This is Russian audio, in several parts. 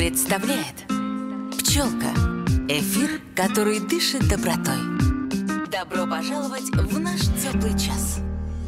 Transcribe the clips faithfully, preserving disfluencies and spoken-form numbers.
представляет «Пчелка» – эфир, который дышит добротой. Добро пожаловать в наш теплый час.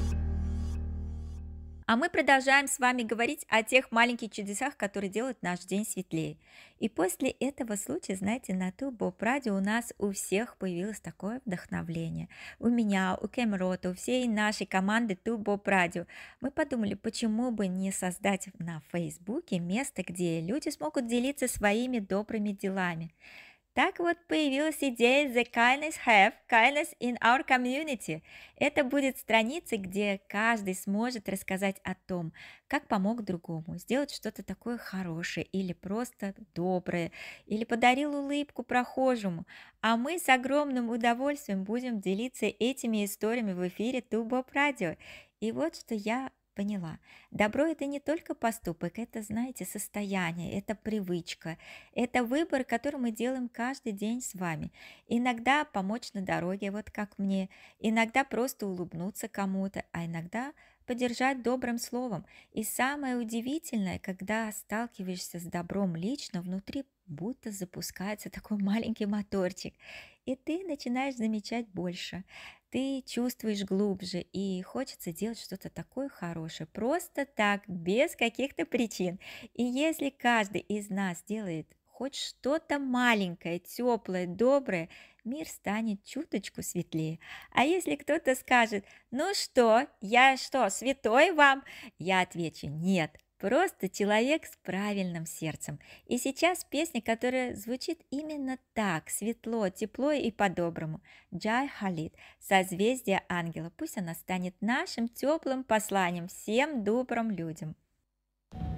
А мы продолжаем с вами говорить о тех маленьких чудесах, которые делают наш день светлее. И после этого случая, знаете, на Тубоп радио у нас у всех появилось такое вдохновление. У меня, у Кемрота, у всей нашей команды Тубоп радио. Мы подумали, почему бы не создать на Фейсбуке место, где люди смогут делиться своими добрыми делами. Так вот появилась идея The Kindness Have, Kindness in Our Community. Это будет страница, где каждый сможет рассказать о том, как помог другому, сделать что-то такое хорошее или просто доброе, или подарил улыбку прохожему. А мы с огромным удовольствием будем делиться этими историями в эфире Тубоп радио. И вот что я поняла. Добро – это не только поступок, это, знаете, состояние, это привычка, это выбор, который мы делаем каждый день с вами. Иногда помочь на дороге, вот как мне, иногда просто улыбнуться кому-то, а иногда поддержать добрым словом. И самое удивительное, когда сталкиваешься с добром лично, внутри будто запускается такой маленький моторчик, и ты начинаешь замечать больше. Ты чувствуешь глубже, и хочется делать что-то такое хорошее, просто так, без каких-то причин. И если каждый из нас делает хоть что-то маленькое, теплое, доброе, мир станет чуточку светлее. А если кто-то скажет: ну что, я что, святой вам? Я отвечу: нет, просто человек с правильным сердцем. И сейчас песня, которая звучит именно так, светло, тепло и по-доброму. Джай Халид, «Созвездие ангела». Пусть она станет нашим теплым посланием всем добрым людям.